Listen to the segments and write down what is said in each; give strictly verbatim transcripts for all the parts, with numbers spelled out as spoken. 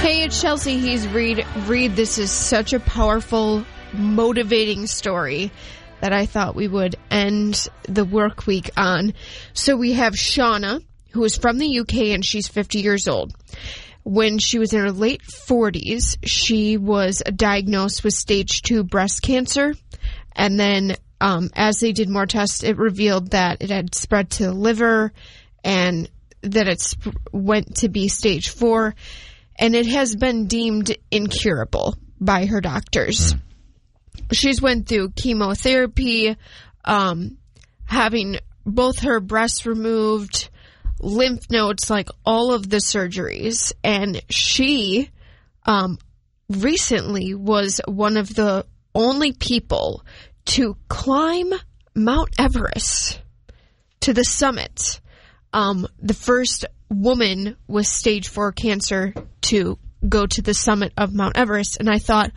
Hey, it's Chelsea. He's Reed. Reed, this is such a powerful, motivating story that I thought we would end the work week on. So we have Shauna, who is from the U K, and she's fifty years old. When she was in her late forties, she was diagnosed with stage two breast cancer. And then um, as they did more tests, it revealed that it had spread to the liver and that it sp- went to be stage four. And it has been deemed incurable by her doctors. Mm. She's went through chemotherapy, um, having both her breasts removed, lymph nodes, like all of the surgeries. And she um, recently was one of the only people to climb Mount Everest to the summit. Um, the first woman with stage four cancer to go to the summit of Mount Everest. And I thought,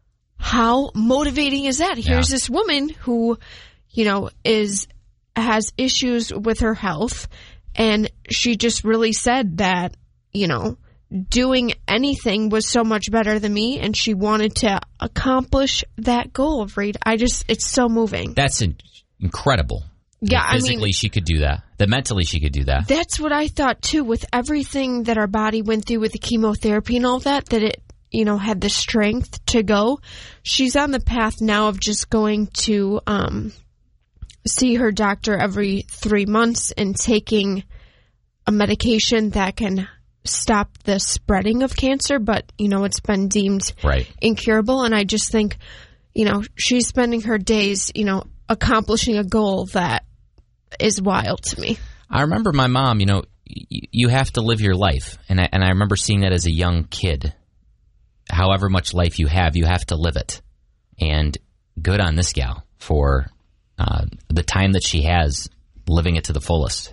how motivating is that? Here's yeah. this woman who, you know, is has issues with her health, and she just really said that, you know, doing anything was so much better than me, and she wanted to accomplish that goal, Reed. I just, it's so moving. That's incredible. Yeah, I mean, physically she could do that. That mentally she could do that. That's what I thought too. With everything that our body went through with the chemotherapy and all that, that it, you know, had the strength to go. She's on the path now of just going to um, see her doctor every three months and taking a medication that can stop the spreading of cancer. But, you know, it's been deemed right. incurable. And I just think, you know, she's spending her days, you know, accomplishing a goal that is wild to me. I remember my mom, you know, y- you have to live your life. And I, and I remember seeing that as a young kid. However much life you have, you have to live it. And good on this gal for uh, the time that she has living it to the fullest.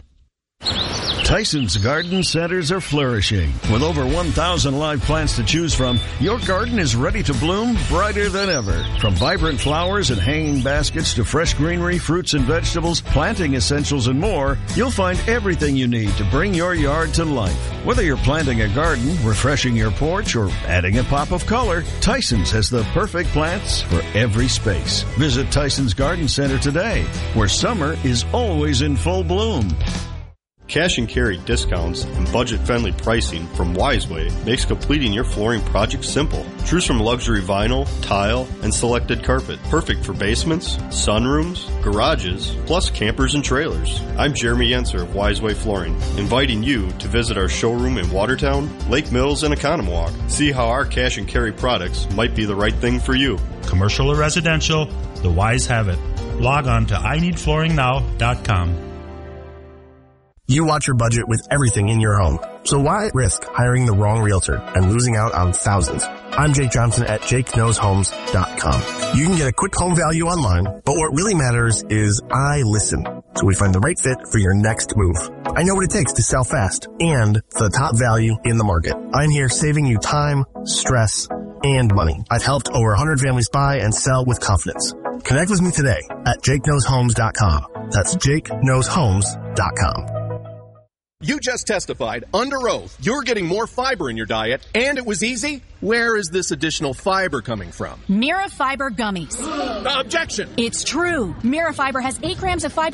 Tyson's Garden Centers are flourishing. With over one thousand live plants to choose from, your garden is ready to bloom brighter than ever. From vibrant flowers and hanging baskets to fresh greenery, fruits and vegetables, planting essentials, and more, you'll find everything you need to bring your yard to life. Whether you're planting a garden, refreshing your porch, or adding a pop of color, Tyson's has the perfect plants for every space. Visit Tyson's Garden Center today, where summer is always in full bloom. Cash and carry discounts and budget-friendly pricing from Wiseway makes completing your flooring project simple. Choose from luxury vinyl, tile, and selected carpet. Perfect for basements, sunrooms, garages, plus campers and trailers. I'm Jeremy Yenser of Wiseway Flooring, inviting you to visit our showroom in Watertown, Lake Mills, and Economwalk. See how our cash and carry products might be the right thing for you. Commercial or residential, the Wise have it. Log on to I need flooring now dot com. You watch your budget with everything in your home. So why risk hiring the wrong realtor and losing out on thousands? I'm Jake Johnson at jake knows homes dot com. You can get a quick home value online, but what really matters is I listen. So we find the right fit for your next move. I know what it takes to sell fast and for the top value in the market. I'm here saving you time, stress, and money. I've helped over one hundred families buy and sell with confidence. Connect with me today at jake knows homes dot com. That's jake knows homes dot com. You just testified under oath you're getting more fiber in your diet, and it was easy? Where is this additional fiber coming from? Mira Fiber Gummies. Uh, objection! It's true. Mira Fiber has eight grams of fiber